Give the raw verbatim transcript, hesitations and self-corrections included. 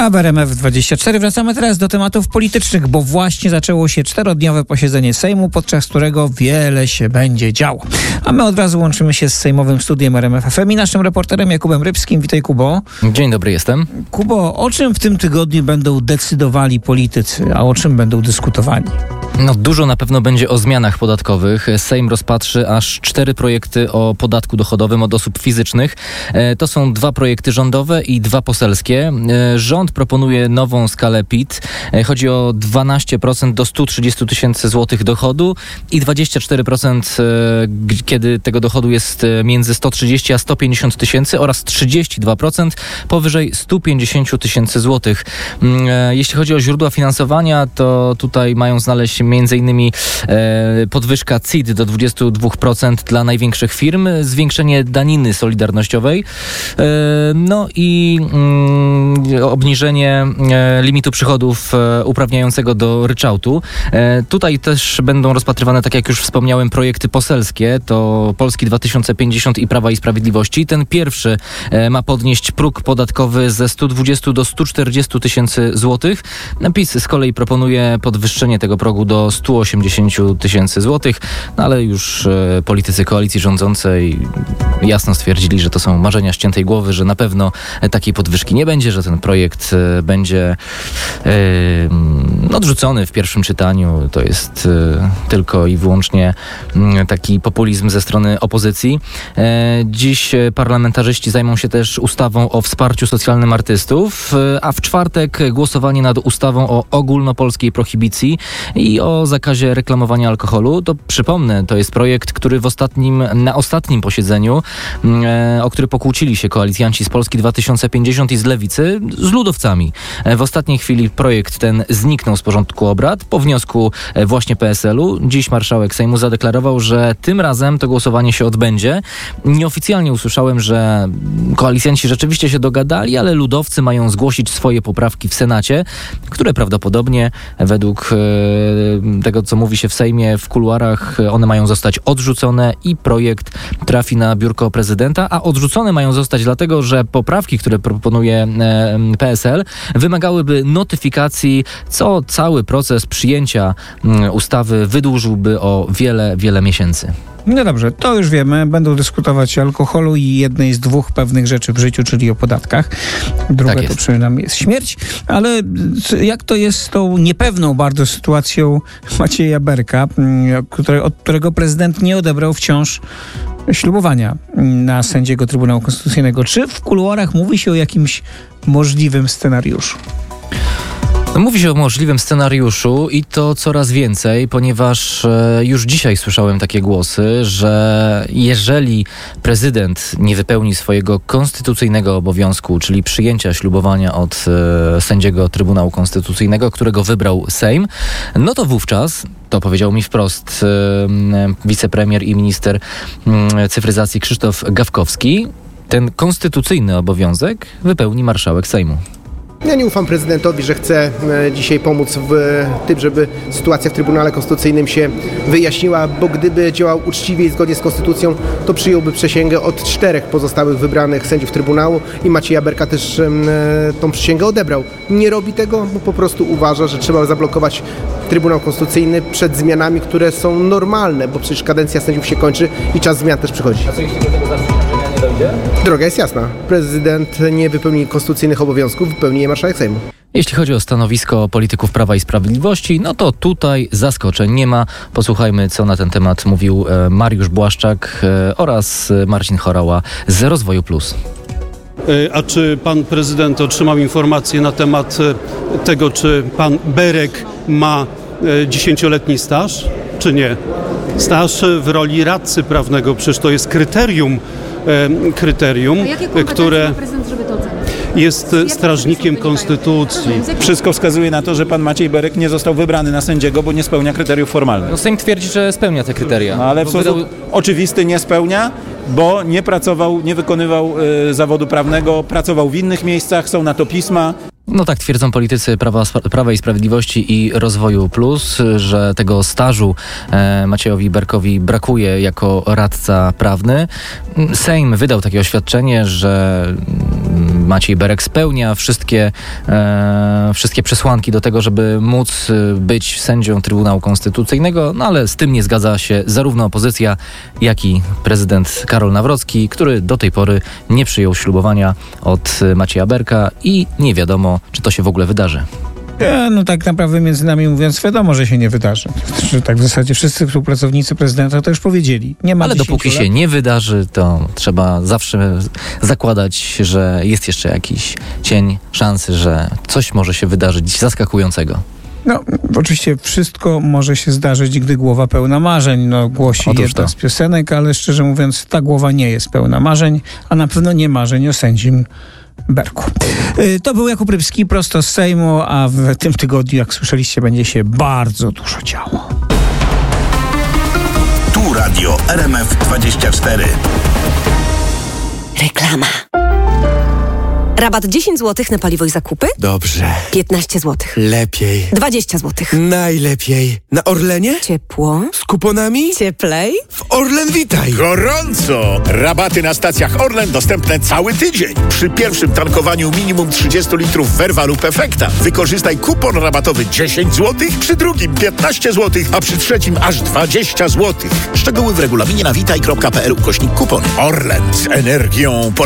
A w R M F dwadzieścia cztery wracamy teraz do tematów politycznych, bo właśnie zaczęło się czterodniowe posiedzenie Sejmu, podczas którego wiele się będzie działo. A my od razu łączymy się z sejmowym studiem R M F F M i naszym reporterem Jakubem Rybskim. Witaj, Kubo. Dzień dobry, jestem. Kubo, o czym w tym tygodniu będą decydowali politycy, a o czym będą dyskutowali? No dużo na pewno będzie o zmianach podatkowych. Sejm rozpatrzy aż cztery projekty o podatku dochodowym od osób fizycznych. E, to są dwa projekty rządowe i dwa poselskie. E, rząd proponuje nową skalę P I T. E, chodzi o dwanaście procent do stu trzydziestu tysięcy złotych dochodu i dwadzieścia cztery procent e, kiedy tego dochodu jest między sto trzydzieści a sto pięćdziesiąt tysięcy oraz trzydzieści dwa procent powyżej stu pięćdziesięciu tysięcy złotych. E, jeśli chodzi o źródła finansowania, to tutaj mają znaleźć między innymi e, podwyżka C I D do dwudziestu dwóch procent dla największych firm, zwiększenie daniny solidarnościowej, e, no i mm, obniżenie e, limitu przychodów e, uprawniającego do ryczałtu. E, tutaj też będą rozpatrywane, tak jak już wspomniałem, projekty poselskie, to Polski dwa tysiące pięćdziesiąt i Prawa i Sprawiedliwości. Ten pierwszy e, ma podnieść próg podatkowy ze stu dwudziestu do stu czterdziestu tysięcy złotych. PiS z kolei proponuje podwyższenie tego progu do stu osiemdziesięciu tysięcy złotych, no ale już e, politycy koalicji rządzącej jasno stwierdzili, że to są marzenia ściętej głowy, że na pewno e, takiej podwyżki nie będzie, że ten projekt e, będzie e, odrzucony w pierwszym czytaniu. To jest e, tylko i wyłącznie m, taki populizm ze strony opozycji. E, dziś parlamentarzyści zajmą się też ustawą o wsparciu socjalnym artystów, e, a w czwartek głosowanie nad ustawą o ogólnopolskiej prohibicji i o zakazie reklamowania alkoholu. To przypomnę, to jest projekt, który w ostatnim, na ostatnim posiedzeniu, e, o który pokłócili się koalicjanci z Polski dwa tysiące pięćdziesiąt i z Lewicy, z ludowcami. E, w ostatniej chwili projekt ten zniknął z porządku obrad po wniosku e, właśnie P S L-u. Dziś marszałek Sejmu zadeklarował, że tym razem to głosowanie się odbędzie. Nieoficjalnie usłyszałem, że koalicjanci rzeczywiście się dogadali, ale ludowcy mają zgłosić swoje poprawki w Senacie, które prawdopodobnie według e, tego, co mówi się w Sejmie, w kuluarach, one mają zostać odrzucone i projekt trafi na biurko prezydenta, a odrzucone mają zostać dlatego, że poprawki, które proponuje P S L, wymagałyby notyfikacji, co cały proces przyjęcia ustawy wydłużyłby o wiele, wiele miesięcy. No dobrze, to już wiemy. Będą dyskutować o alkoholu i jednej z dwóch pewnych rzeczy w życiu, czyli o podatkach. Druga Tak to jest. przynajmniej jest śmierć. Ale jak to jest z tą niepewną bardzo sytuacją Macieja Berka, który, od którego prezydent nie odebrał wciąż ślubowania na sędziego Trybunału Konstytucyjnego? Czy w kuluarach mówi się o jakimś możliwym scenariuszu? Mówi się o możliwym scenariuszu i to coraz więcej, ponieważ e, już dzisiaj słyszałem takie głosy, że jeżeli prezydent nie wypełni swojego konstytucyjnego obowiązku, czyli przyjęcia ślubowania od e, sędziego Trybunału Konstytucyjnego, którego wybrał Sejm, no to wówczas, to powiedział mi wprost e, wicepremier i minister e, cyfryzacji Krzysztof Gawkowski, ten konstytucyjny obowiązek wypełni marszałek Sejmu. Ja nie ufam prezydentowi, że chce dzisiaj pomóc w tym, żeby sytuacja w Trybunale Konstytucyjnym się wyjaśniła, bo gdyby działał uczciwie i zgodnie z konstytucją, to przyjąłby przysięgę od czterech pozostałych wybranych sędziów Trybunału i Macieja Berka też tą przysięgę odebrał. Nie robi tego, bo po prostu uważa, że trzeba zablokować Trybunał Konstytucyjny przed zmianami, które są normalne, bo przecież kadencja sędziów się kończy i czas zmian też przychodzi. A co jeśli do tego zastrzeżenia nie dojdzie? Droga jest jasna. Prezydent nie wypełni konstytucyjnych obowiązków, wypełni je marszałek Sejmu. Jeśli chodzi o stanowisko polityków Prawa i Sprawiedliwości, no to tutaj zaskoczeń nie ma. Posłuchajmy, co na ten temat mówił Mariusz Błaszczak oraz Marcin Horała z Rozwoju Plus. A czy pan prezydent otrzymał informacje na temat tego, czy pan Berek ma dziesięcioletni staż, czy nie? Staż w roli radcy prawnego, przecież to jest kryterium, kryterium, które jest strażnikiem konstytucji. Wszystko wskazuje na to, że pan Maciej Berek nie został wybrany na sędziego, bo nie spełnia kryteriów formalnych. No Sejm twierdzi, że spełnia te kryteria. No, ale w sposób wydał... oczywisty nie spełnia, bo nie pracował, nie wykonywał y, zawodu prawnego, pracował w innych miejscach, są na to pisma. No tak twierdzą politycy Prawa, Prawa i Sprawiedliwości i Rozwoju Plus, że tego stażu e, Maciejowi Berkowi brakuje jako radca prawny. Sejm wydał takie oświadczenie, że Maciej Berek spełnia wszystkie, e, wszystkie przesłanki do tego, żeby móc być sędzią Trybunału Konstytucyjnego, no ale z tym nie zgadza się zarówno opozycja, jak i prezydent Karol Nawrocki, który do tej pory nie przyjął ślubowania od Macieja Berka i nie wiadomo, czy to się w ogóle wydarzy. Ja, no tak naprawdę między nami mówiąc wiadomo, że się nie wydarzy. Że tak w zasadzie wszyscy współpracownicy prezydenta to już powiedzieli. Nie ma Ale dopóki lat. się nie wydarzy, to trzeba zawsze zakładać, że jest jeszcze jakiś cień szansy, że coś może się wydarzyć zaskakującego. No, oczywiście wszystko może się zdarzyć, gdy głowa pełna marzeń. No, głosi Otóż jedna to. z piosenek, ale szczerze mówiąc, ta głowa nie jest pełna marzeń, a na pewno nie marzeń o sędzim Berku. Y, To był Jakub Rybski prosto z Sejmu, a w tym tygodniu, jak słyszeliście, będzie się bardzo dużo działo. Tu Radio R M F dwadzieścia cztery. Reklama. Rabat dziesięć złotych na paliwo i zakupy? Dobrze. piętnaście złotych. Lepiej. dwadzieścia złotych. Najlepiej. Na Orlenie? Ciepło. Z kuponami? Cieplej. W Orlen Witaj. Gorąco! Rabaty na stacjach Orlen dostępne cały tydzień. Przy pierwszym tankowaniu minimum trzydzieści litrów Verva lub Efekta wykorzystaj kupon rabatowy dziesięć złotych, przy drugim piętnaście złotych, a przy trzecim aż dwadzieścia złotych. Szczegóły w regulaminie na witaj kropka p l ukośnik kupon. Orlen z energią